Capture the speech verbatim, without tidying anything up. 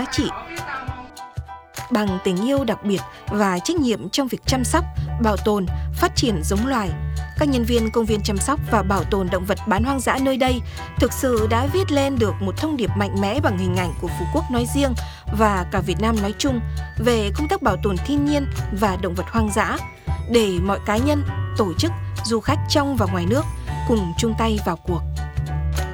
trị. Bằng tình yêu đặc biệt và trách nhiệm trong việc chăm sóc, bảo tồn, phát triển giống loài, các nhân viên công viên chăm sóc và bảo tồn động vật bán hoang dã nơi đây thực sự đã viết lên được một thông điệp mạnh mẽ bằng hình ảnh của Phú Quốc nói riêng và cả Việt Nam nói chung về công tác bảo tồn thiên nhiên và động vật hoang dã, để mọi cá nhân, tổ chức, du khách trong và ngoài nước cùng chung tay vào cuộc.